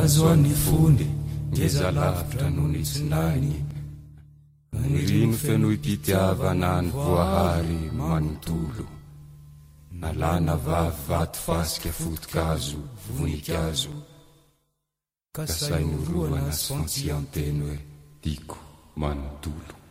azoan'ny fondy ngeza lavitra no ny tsinany nirino feno ipitiavana ny voahary manontolo nalana vavy vato fasika fotokazo voninkazo ka sainoroana sy fantsianteny hoe tiako manontolo